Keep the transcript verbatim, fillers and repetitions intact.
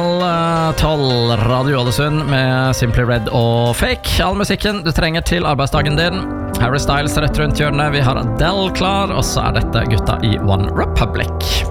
halv tolv, Radio Ålesund med Simply Red og Fake. All musikken du trenger til arbeidsdagen din. Harry Styles rett rundt hjørnet. Vi har Adele klar, og så er dette gutta i One Republic.